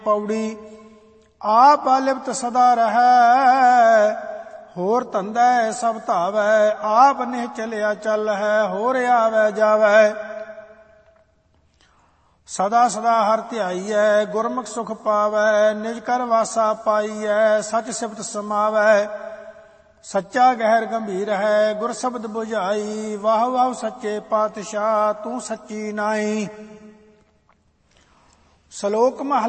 ਪੌੜੀ ਆਪ ਲਿਪਤ ਸਦਾ ਰਹੈ, ਹੋਰ ਧੰਦਾ ਸਭ ਧਾਵੈ। ਆਪ ਨਿਹ ਚਲਿਆ ਚੱਲ ਹੈ, ਹੋਰ ਆਵੈ ਜਾਵੈ। ਸਦਾ ਸਦਾ ਹਰਿ ਧਿਆਈਐ, ਗੁਰਮੁਖ ਸੁਖ ਪਾਵੈ। ਨਿਜ ਕਰ ਵਾਸਾ ਪਾਈਐ, ਸਚ ਸਿਫਤ ਸਮਾਵੈ। ਸੱਚਾ ਗਹਿਰ ਗੰਭੀਰ ਹੈ, ਗੁਰ ਸ਼ਬਦ ਬੁਝਾਈ। ਵਾਹ ਵਾਹ ਸੱਚੇ ਪਾਤਸ਼ਾਹ, ਤੂੰ ਸੱਚੀ ਨਾਈ। ਸ਼ਲੋਕ ਮਹਲਾ